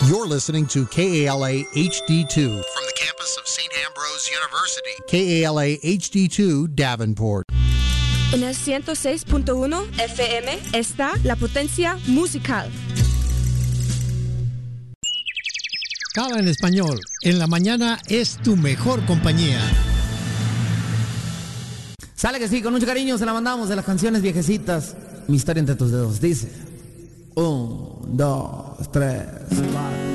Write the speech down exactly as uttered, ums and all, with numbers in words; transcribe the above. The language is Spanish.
You're listening to K A L A H D two from the campus of Saint Ambrose University. K A L A H D two Davenport. En el ciento seis punto uno F M está La Potencia Musical. Cava en español. En la mañana es tu mejor compañía. Sale que sí, con mucho cariño se la mandamos de las canciones viejecitas. Mi historia entre tus dedos dice: un, dos, tres, cuatro.